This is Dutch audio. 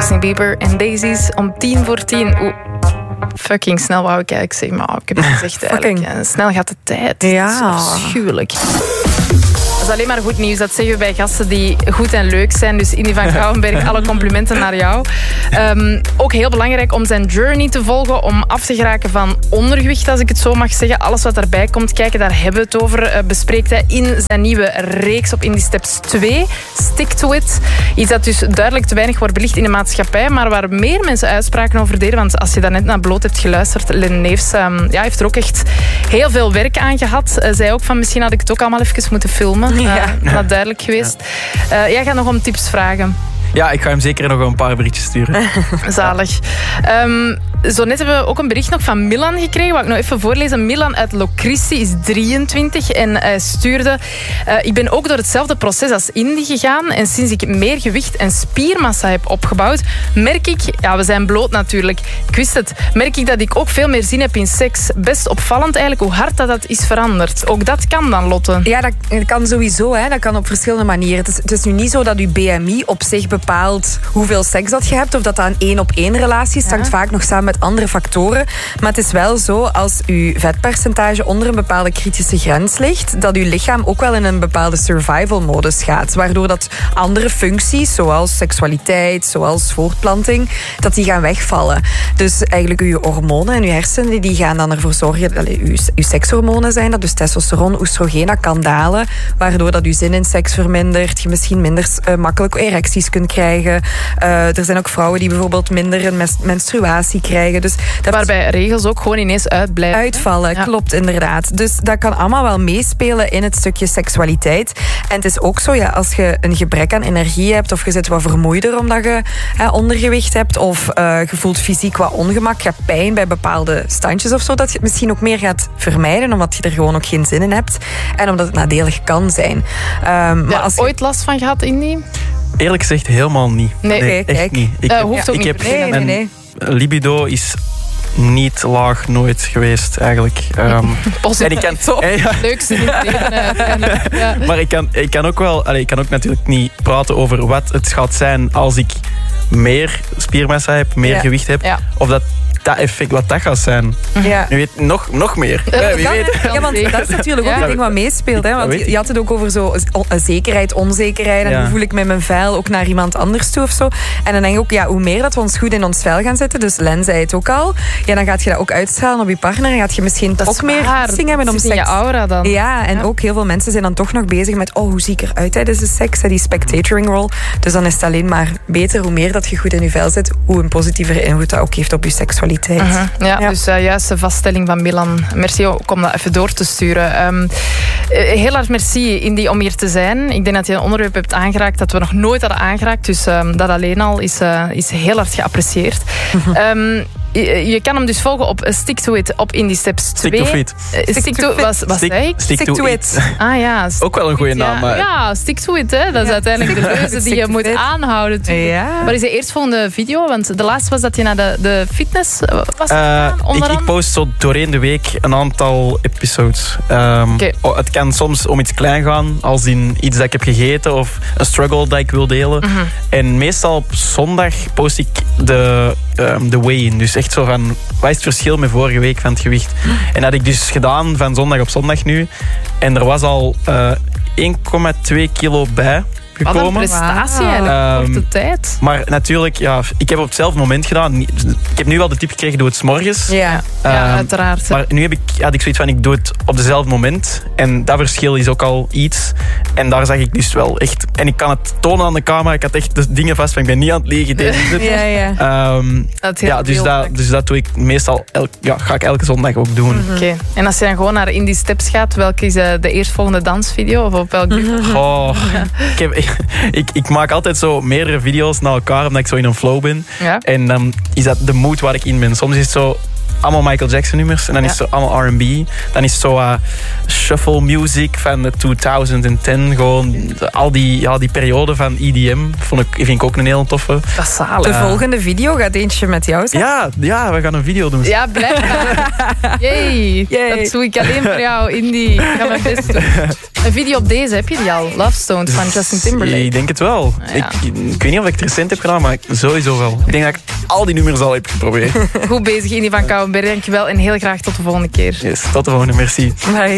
Justin Bieber en Daisies om 10:10. Oeh. Fucking snel wou ik eigenlijk zeggen, maar ik heb het gezegd eigenlijk. Ja, snel gaat de tijd. Ja. Dat is afschuwelijk. Dat is alleen maar goed nieuws. Dat zeggen we bij gasten die goed en leuk zijn. Dus Indy van Kouwenberg, alle complimenten naar jou. Ook heel belangrijk om zijn journey te volgen. Om af te geraken van ondergewicht, als ik het zo mag zeggen. Alles wat erbij komt kijken, daar hebben we het over. Bespreekt hij in zijn nieuwe reeks op Indie Steps 2. Stick to it. Iets dat dus duidelijk te weinig wordt belicht in de maatschappij. Maar waar meer mensen uitspraken over deden. Want als je daar net naar Bloot hebt geluisterd. Len Neefs heeft er ook echt heel veel werk aan gehad. Zei ook van misschien had ik het ook allemaal even moeten filmen. Dat duidelijk geweest. Jij gaat nog om tips vragen. Ja, ik ga hem zeker nog een paar berichtjes sturen. Zalig. Zo net hebben we ook een bericht nog van Milan gekregen. Wat ik nog even voorlezen. Milan uit Locristi is 23 en hij stuurde... ik ben ook door hetzelfde proces als Indy gegaan en sinds ik meer gewicht en spiermassa heb opgebouwd, merk ik... Ja, we zijn bloot natuurlijk. Ik wist het. Merk ik dat ik ook veel meer zin heb in seks. Best opvallend eigenlijk hoe hard dat is veranderd. Ook dat kan dan, Lotte. Ja, dat kan sowieso. Hè. Dat kan op verschillende manieren. Het is nu niet zo dat je BMI op zich bepaalt hoeveel seks dat je hebt of dat een 1-op-1 relatie is. Het hangt vaak nog samen met andere factoren. Maar het is wel zo, als je vetpercentage onder een bepaalde kritische grens ligt, dat je lichaam ook wel in een bepaalde survival-modus gaat. Waardoor dat andere functies, zoals seksualiteit, zoals voortplanting, dat die gaan wegvallen. Dus eigenlijk je hormonen en je hersenen, die gaan dan ervoor zorgen dat je sekshormonen zijn, dat dus testosteron, oestrogeen, dat kan dalen, waardoor dat je zin in seks vermindert, je misschien minder makkelijk erecties kunt krijgen. Er zijn ook vrouwen die bijvoorbeeld minder een menstruatie krijgen. Dus waarbij regels ook gewoon ineens uitblijven. Uitvallen, ja. Klopt, inderdaad. Dus dat kan allemaal wel meespelen in het stukje seksualiteit. En het is ook zo, ja, als je een gebrek aan energie hebt of je zit wat vermoeider omdat je ondergewicht hebt of je voelt fysiek wat ongemak, je hebt pijn bij bepaalde standjes of zo, dat je het misschien ook meer gaat vermijden omdat je er gewoon ook geen zin in hebt en omdat het nadelig kan zijn. Maar als je ooit last van gehad, Indy? Eerlijk gezegd helemaal niet. Nee, echt niet. Hoeft ook niet. Mijn libido is niet laag, nooit geweest eigenlijk. En ik kan toch leukste in het leven. Ja. Maar ik kan ook wel, ik kan ook natuurlijk niet praten over wat het gaat zijn als ik meer spiermassa heb, meer gewicht heb, of dat effect wat dat gaat zijn. Ja. Nu weet nog meer. Wie weet. Ja, want dat is natuurlijk ook een ding wat meespeelt. Hè? Want je had het ook over zo zekerheid, onzekerheid. En hoe voel ik met mijn vel ook naar iemand anders toe of zo. En dan denk ik ook, hoe meer dat we ons goed in ons vel gaan zetten, dus Len zei het ook al, dan gaat je dat ook uitstralen op je partner en gaat je misschien ook meer zin hebben om seks. Je aura dan. Ja, en ook heel veel mensen zijn dan toch nog bezig met hoe zie ik eruit tijdens de seks, die spectatoring role. Dus dan is het alleen maar beter, hoe meer dat je goed in je vel zit, hoe een positievere invloed dat ook heeft op je seksualiteit. Dus juist de vaststelling van Milan. Merci ook om dat even door te sturen. Heel erg merci, Indy, om hier te zijn. Ik denk dat je een onderwerp hebt aangeraakt dat we nog nooit hadden aangeraakt. Dus dat alleen al is heel hard geapprecieerd. Je kan hem dus volgen op Stick to It op Indie Steps 2. Stick to Fit. Wat zei ik? Stick to It. Ah ja. Ook wel een goede naam. Ja, Stick to It. Hè. Dat is uiteindelijk de leuze die je moet aanhouden. Ja. Wat is de eerstvolgende video? Want de laatste was dat je naar de fitness was gegaan. Ik post zo doorheen de week een aantal episodes. Het kan soms om iets klein gaan, als in iets dat ik heb gegeten of een struggle dat ik wil delen. En meestal op zondag post ik de weigh-in. Dus echt zo van, wat is het verschil met vorige week van het gewicht? En dat had ik dus gedaan van zondag op zondag nu. En er was al 1,2 kilo bij gekomen. Wat een prestatie eigenlijk, korte tijd. Maar natuurlijk, ik heb op hetzelfde moment gedaan. Ik heb nu wel de tip gekregen, doe het 's morgens. Ja, uiteraard. Maar nu had ik zoiets van, ik doe het op dezelfde moment. En dat verschil is ook al iets. En daar zag ik dus wel echt... En ik kan het tonen aan de camera. Ik had echt de dingen vast van, ik ben niet aan het liegen. Dus dat doe ik meestal... ga ik elke zondag ook doen. Oké. En als je dan gewoon naar Indie Steps gaat, welke is de eerstvolgende dansvideo? Of op welk Ik maak altijd zo meerdere video's na elkaar, omdat ik zo in een flow ben. Ja. En dan is dat de mood waar ik in ben. Soms is het zo allemaal Michael Jackson nummers. En dan is het zo allemaal R&B. Dan is het zo shuffle music van de 2010. Gewoon al die periode van EDM vind ik ook een heel toffe. Dat is zalig. De volgende video gaat eentje met jou zijn. Ja, we gaan een video doen. Ja, blijkbaar. Yay. Dat doe ik alleen voor jou, Indy. Ik ga mijn best doen. Een video op deze, heb je die al? Love Stones van Justin Timberlake. Ik denk het wel. Ja. Ik weet niet of ik het recent heb gedaan, maar sowieso wel. Ik denk dat ik al die nummers al heb geprobeerd. Goed bezig, Indy van Kouwenberg. Dankjewel en heel graag tot de volgende keer. Yes, tot de volgende, merci. Bye.